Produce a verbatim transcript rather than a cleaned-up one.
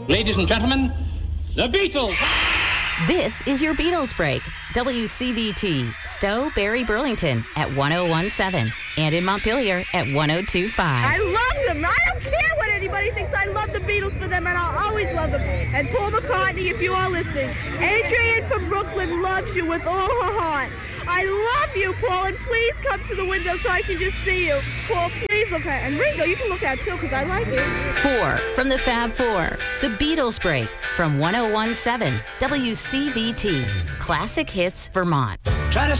Ladies and gentlemen, the Beatles. This is your Beatles Break. W C V T, Stowe, Barry, Burlington at one oh one point seven and in Montpelier at one oh two point five. I love them. I don't care what anybody thinks. I love the Beatles for them, and I'll always love them. And Paul McCartney, if you are listening, Adrienne from Brooklyn loves you with all her heart. I love you, Paul, and please come to the window so I can just see you. Paul, please look at it. And Ringo, you can look at it too, because I like it. Four from the Fab Four, the Beatles Break from one oh one point seven W C V T, Classic Hits, Vermont. Try to